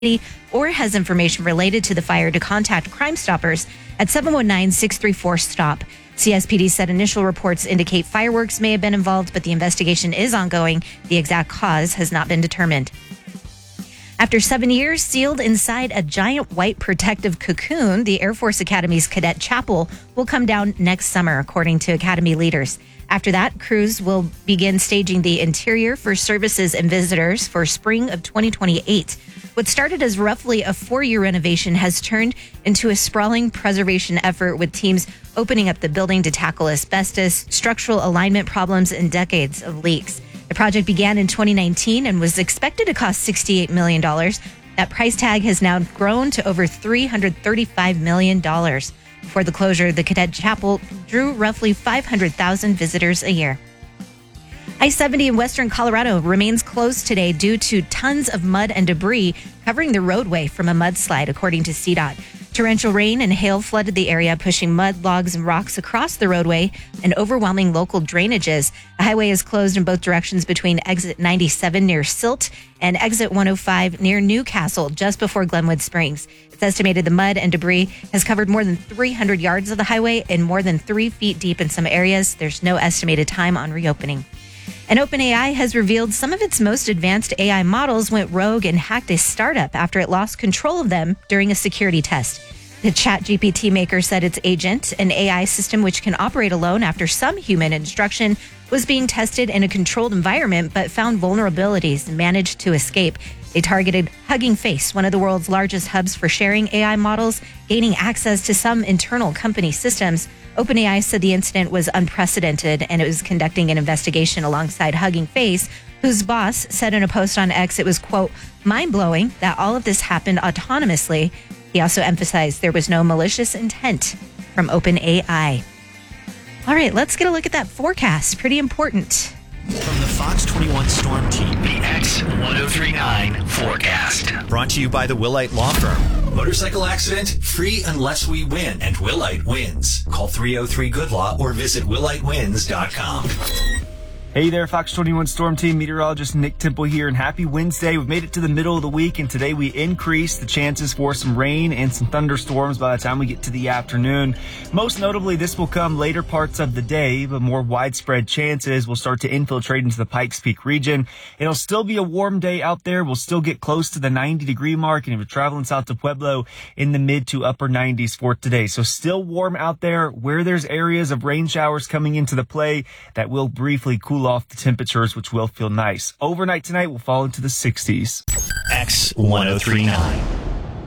or has information related to the fire to contact Crime Stoppers at 719-634-STOP. CSPD said initial reports indicate fireworks may have been involved, but the investigation is ongoing. The exact cause has not been determined. After 7 years sealed inside a giant white protective cocoon, the Air Force Academy's Cadet Chapel will come down next summer, according to Academy leaders. After that, crews will begin staging the interior for services and visitors for spring of 2028. What started as roughly a 4-year renovation has turned into a sprawling preservation effort, with teams opening up the building to tackle asbestos, structural alignment problems, and decades of leaks. The project began in 2019 and was expected to cost $68 million. That price tag has now grown to over $335 million. Before the closure, the Cadet Chapel drew roughly 500,000 visitors a year. I-70 in western Colorado remains closed today due to tons of mud and debris covering the roadway from a mudslide, according to CDOT. Torrential rain and hail flooded the area, pushing mud, logs, and rocks across the roadway and overwhelming local drainages. The highway is closed in both directions between exit 97 near Silt and exit 105 near Newcastle, just before Glenwood Springs. It's estimated the mud and debris has covered more than 300 yards of the highway and more than 3 feet deep in some areas. There's no estimated time on reopening. And OpenAI has revealed some of its most advanced AI models went rogue and hacked a startup after it lost control of them during a security test. The ChatGPT maker said its agent, an AI system which can operate alone after some human instruction, was being tested in a controlled environment but found vulnerabilities and managed to escape. They targeted Hugging Face, one of the world's largest hubs for sharing AI models, gaining access to some internal company systems. OpenAI said the incident was unprecedented and it was conducting an investigation alongside Hugging Face, whose boss said in a post on X it was, quote, mind-blowing that all of this happened autonomously. He also emphasized there was no malicious intent from OpenAI. All right, let's get a look at that forecast. Pretty important. From the Fox 21 Storm Team, the X1039 forecast. Brought to you by the Willite Law Firm. Motorcycle accident? Free unless we win, and Willite wins. Call 303-GOOD-LAW or visit willitewins.com. Hey there, Fox 21 Storm Team meteorologist Nick Temple here, and happy Wednesday. We've made it to the middle of the week, and today we increase the chances for some rain and some thunderstorms by the time we get to the afternoon. Most notably, this will come later parts of the day, but more widespread chances will start to infiltrate into the Pikes Peak region. It'll still be a warm day out there. We'll still get close to the 90-degree mark, and if you're traveling south to Pueblo, in the mid to upper 90s for today. So still warm out there. Where there's areas of rain showers coming into the play, that will briefly cool off the temperatures, which will feel nice. Overnight tonight, we'll fall into the 60s. X1039.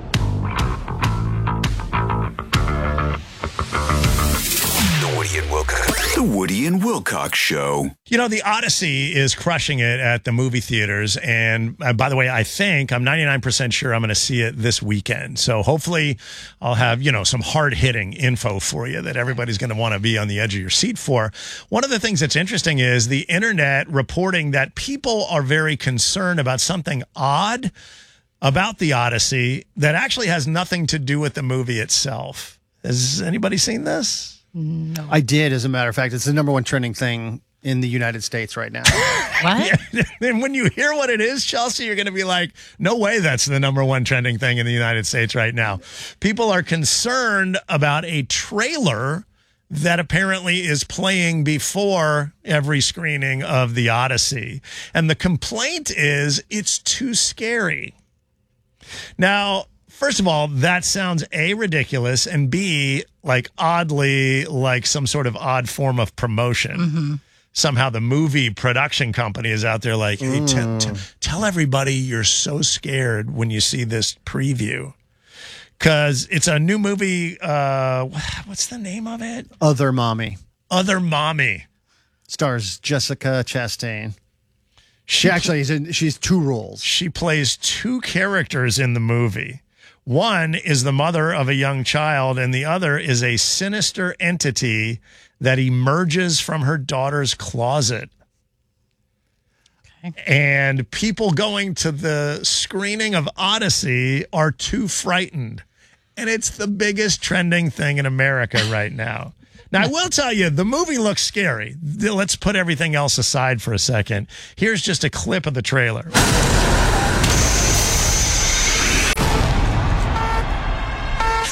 The Woody and Wilcox Show. You know, the Odyssey is crushing it at the movie theaters. And by the way, I'm 99% sure I'm going to see it this weekend. So hopefully I'll have, some hard-hitting info for you that everybody's going to want to be on the edge of your seat for. One of the things that's interesting is the internet reporting that people are very concerned about something odd about the Odyssey that actually has nothing to do with the movie itself. Has anybody seen this? No. I did, as a matter of fact. It's the number one trending thing in the United States right now. What? And when you hear what it is, Chelsea, you're going to be like, no way that's the number one trending thing in the United States right now. People are concerned about a trailer that apparently is playing before every screening of the Odyssey. And the complaint is it's too scary. Now, first of all, that sounds A, ridiculous, and B, oddly like some sort of odd form of promotion. Mm-hmm. Somehow the movie production company is out there like, hey, tell everybody you're so scared when you see this preview. Because it's a new movie. What's the name of it? Other Mommy. Other Mommy. Stars Jessica Chastain. She's two roles. She plays two characters in the movie. One is the mother of a young child, and the other is a sinister entity that emerges from her daughter's closet. Okay. And people going to the screening of Odyssey are too frightened. And it's the biggest trending thing in America right now. Now, I will tell you, the movie looks scary. Let's put everything else aside for a second. Here's just a clip of the trailer.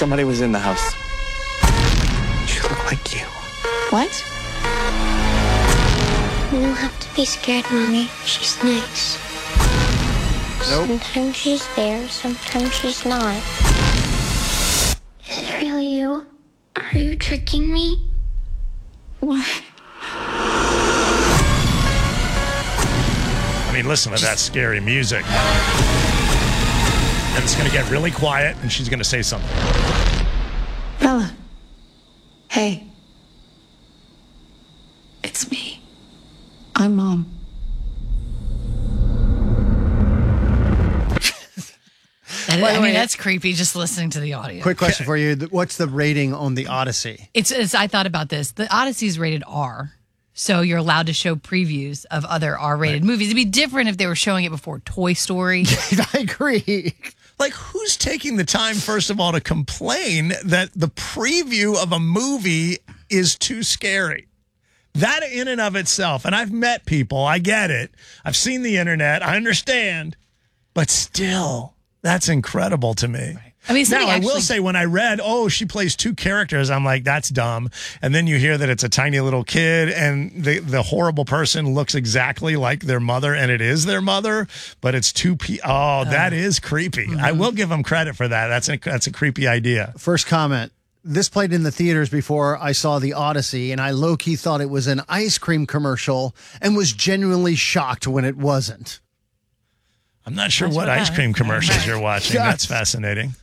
Somebody was in the house. She looked like you. What? You don't have to be scared, Mommy. She's nice. Nope. Sometimes she's there, sometimes she's not. Is it really you? Are you tricking me? What? I mean, listen to that scary music. And it's going to get really quiet, and she's going to say something. Bella. Hey. It's me. I'm Mom. I mean, that's creepy just listening to the audio. Quick question for you. What's the rating on the Odyssey? It's I thought about this. The Odyssey is rated R. So you're allowed to show previews of other R-rated movies. It'd be different if they were showing it before Toy Story. I agree. Like, who's taking the time, first of all, to complain that the preview of a movie is too scary? That in and of itself, and I've met people, I get it. I've seen the internet, I understand, but still, that's incredible to me. Right. I mean, now, I will say, when I read, she plays two characters, I'm like, that's dumb. And then you hear that it's a tiny little kid, and the horrible person looks exactly like their mother, and it is their mother, but it's two people. That is creepy. Mm-hmm. I will give them credit for that. That's a creepy idea. First comment. This played in the theaters before I saw the Odyssey, and I low-key thought it was an ice cream commercial and was genuinely shocked when it wasn't. I'm not sure what ice cream commercials you're watching. That's fascinating.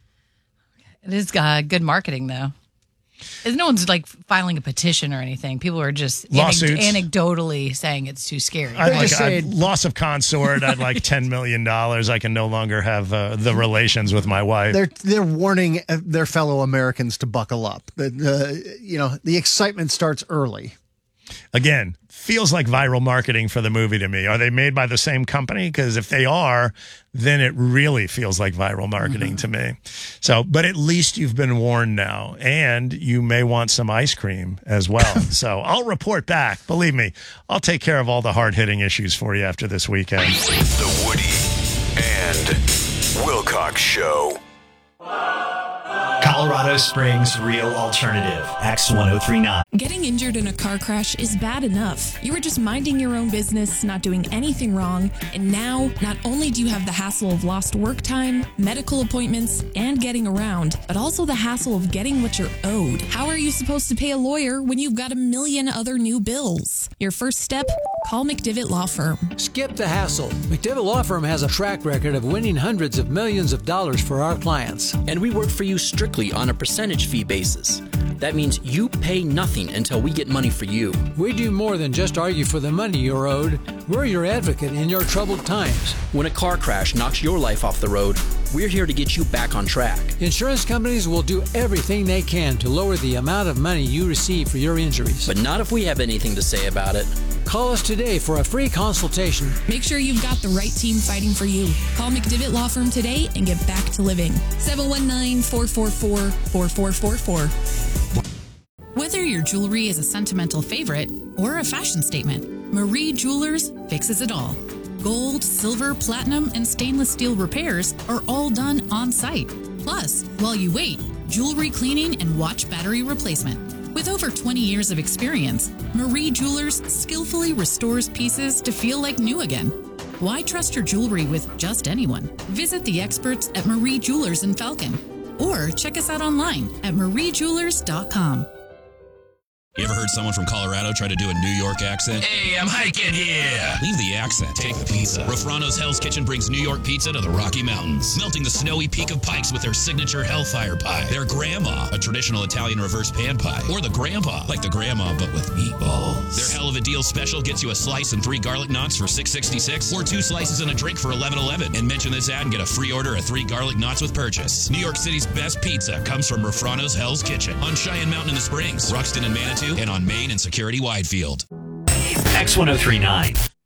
It is good marketing, though. No one's like filing a petition or anything. People are just anecdotally saying it's too scary. Loss of consort. I'd like $10 million. I can no longer have the relations with my wife. They're warning their fellow Americans to buckle up. The excitement starts early. Again, feels like viral marketing for the movie to me. Are they made by the same company? Because if they are, then it really feels like viral marketing to me. So, but at least you've been warned now, and you may want some ice cream as well. So I'll report back. Believe me, I'll take care of all the hard-hitting issues for you after this weekend. The Woody and Wilcox Show. Colorado Springs Real Alternative, X1039. Getting injured in a car crash is bad enough. You were just minding your own business, not doing anything wrong, and now not only do you have the hassle of lost work time, medical appointments, and getting around, but also the hassle of getting what you're owed. How are you supposed to pay a lawyer when you've got a million other new bills? Your first step? Call McDivitt Law Firm. Skip the hassle. McDivitt Law Firm has a track record of winning hundreds of millions of dollars for our clients. And we work for you strictly on a percentage fee basis. That means you pay nothing until we get money for you. We do more than just argue for the money you're owed. We're your advocate in your troubled times. When a car crash knocks your life off the road, we're here to get you back on track. Insurance companies will do everything they can to lower the amount of money you receive for your injuries. But not if we have anything to say about it. Call us today for a free consultation. Make sure you've got the right team fighting for you. Call McDivitt Law Firm today and get back to living. 719-444-4444. Whether your jewelry is a sentimental favorite or a fashion statement, Marie Jewelers fixes it all. Gold, silver, platinum, and stainless steel repairs are all done on site. Plus, while you wait, jewelry cleaning and watch battery replacement. With over 20 years of experience, Marie Jewelers skillfully restores pieces to feel like new again. Why trust your jewelry with just anyone? Visit the experts at Marie Jewelers in Falcon or check us out online at mariejewelers.com. You ever heard someone from Colorado try to do a New York accent? Hey, I'm hiking here. Leave the accent. Take the pizza. Rofrano's Hell's Kitchen brings New York pizza to the Rocky Mountains, melting the snowy peak of Pikes with their signature Hellfire pie, their Grandma, a traditional Italian reverse pan pie, or the Grandpa, like the Grandma but with meatballs. Their Hell of a Deal special gets you a slice and 3 garlic knots for $6.66, or 2 slices and a drink for $11.11. And mention this ad and get a free order of 3 garlic knots with purchase. New York City's best pizza comes from Rofrano's Hell's Kitchen on Cheyenne Mountain in the Springs, Ruxton and Manitou, and on Main and Security Widefield. X1039.